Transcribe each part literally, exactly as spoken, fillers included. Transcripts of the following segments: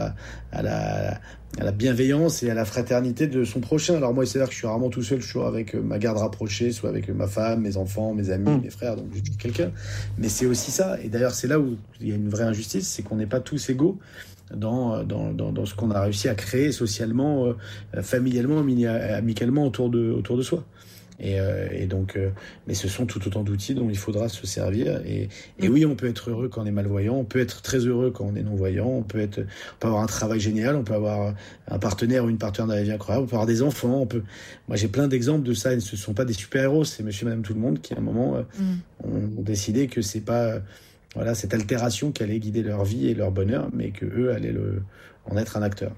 la, à la, à la bienveillance et à la fraternité de son prochain. Alors moi, il s'avère que je suis rarement tout seul, je suis toujours avec ma garde rapprochée, soit avec ma femme, mes enfants, mes amis, mmh. mes frères, donc j'ai toujours quelqu'un. Mais c'est aussi ça, et d'ailleurs c'est là où il y a une vraie injustice, c'est qu'on n'est pas tous égaux dans, dans, dans, dans ce qu'on a réussi à créer socialement, euh, familialement, amicalement autour de, autour de soi. Et, euh, et donc, euh, mais ce sont tout autant d'outils dont il faudra se servir. Et, et oui, on peut être heureux quand on est malvoyant, on peut être très heureux quand on est non-voyant, on peut être, on peut avoir un travail génial, on peut avoir un partenaire ou une partenaire dans la vie incroyable, on peut avoir des enfants, on peut. Moi, j'ai plein d'exemples de ça. Et ce ne sont pas des super-héros, c'est Monsieur, Madame, tout le monde qui, à un moment, euh, mm. ont décidé que c'est pas, euh, voilà, cette altération qui allait guider leur vie et leur bonheur, mais que eux allaient le, en être un acteur.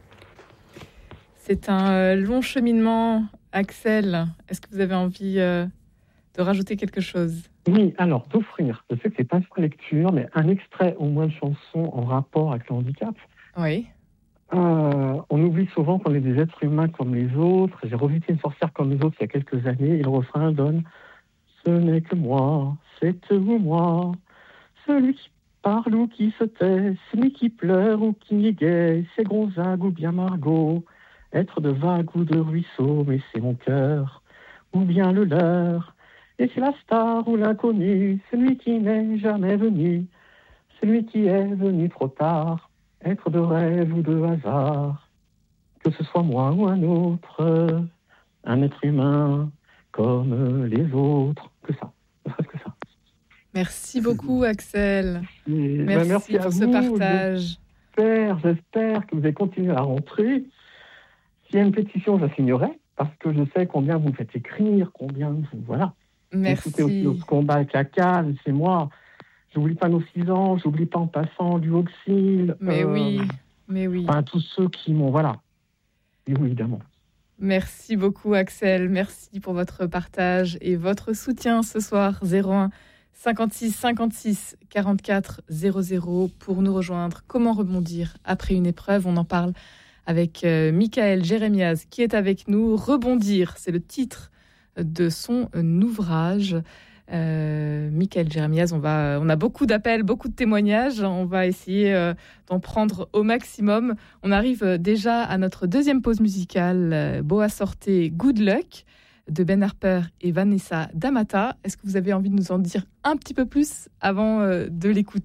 C'est un euh, long cheminement. Axel, est-ce que vous avez envie euh, de rajouter quelque chose ? Oui, alors d'offrir, je sais que c'est pas une lecture, mais un extrait au moins de chanson en rapport avec le handicap. Oui. Euh, on oublie souvent qu'on est des êtres humains comme les autres. J'ai revisité Une sorcière comme les autres il y a quelques années, et le refrain donne « Ce n'est que moi, c'est vous moi, celui qui parle ou qui se tait, celui qui pleure ou qui est gai, c'est Gonzague ou bien Margot. Être de vague ou de ruisseau, mais c'est mon cœur, ou bien le leur. Et c'est la star ou l'inconnu, celui qui n'est jamais venu, celui qui est venu trop tard, être de rêve ou de hasard. Que ce soit moi ou un autre, un être humain comme les autres, que ça, ne serait-ce que ça. Merci beaucoup, Axel. Et merci, ben merci pour à ce vous. Partage. J'espère, j'espère que vous allez continuer à rentrer. S'il y a une pétition, je la signerai, parce que je sais combien vous me faites écrire, combien vous... Voilà. Merci. Écoutez aussi notre combat avec la Cannes, c'est moi. J'oublie pas nos six ans, j'oublie pas en passant du Auxil. Mais euh, oui, mais oui. Enfin, tous ceux qui m'ont... Voilà. Et oui, évidemment. Merci beaucoup, Axel. Merci pour votre partage et votre soutien ce soir. zéro un cinquante-six cinquante-six quarante-quatre zéro zéro pour nous rejoindre. Comment rebondir après une épreuve ? On en parle avec euh, Michael Jérémiaz qui est avec nous. Rebondir, c'est le titre de son euh, ouvrage. Euh, Michael Jérémiaz, on, va, on a beaucoup d'appels, beaucoup de témoignages. On va essayer euh, d'en prendre au maximum. On arrive déjà à notre deuxième pause musicale. Euh, Boa Sorte, Good Luck de Ben Harper et Vanessa D'Amata. Est-ce que vous avez envie de nous en dire un petit peu plus avant euh, de l'écouter ?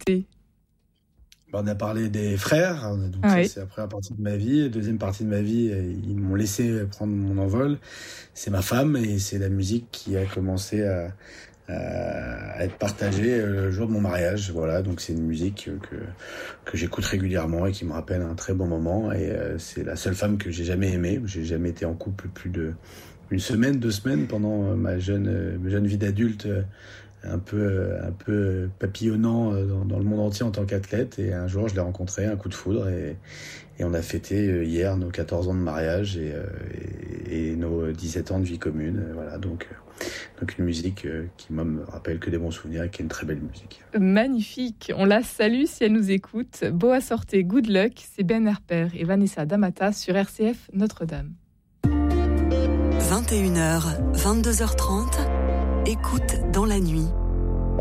On a parlé des frères, donc ah ça, oui. c'est la première partie de ma vie. La deuxième partie de ma vie, ils m'ont laissé prendre mon envol. C'est ma femme et c'est la musique qui a commencé à, à être partagée le jour de mon mariage. Voilà, donc c'est une musique que, que j'écoute régulièrement et qui me rappelle un très bon moment. Et c'est la seule femme que j'ai jamais aimée. J'ai jamais été en couple plus de une semaine, deux semaines pendant ma jeune, ma jeune vie d'adulte. un peu, un peu papillonnant dans, dans le monde entier en tant qu'athlète. Et un jour, je l'ai rencontré, un coup de foudre, et, et on a fêté hier nos quatorze ans de mariage et, et, et nos dix-sept ans de vie commune. Voilà, donc, donc une musique qui moi, me rappelle que des bons souvenirs et qui est une très belle musique. Magnifique, on la salue si elle nous écoute. Boa Sorte, Good Luck, c'est Ben Harper et Vanessa D'Amata sur R C F Notre-Dame. vingt et une heures, vingt-deux heures trente, écoute dans la nuit.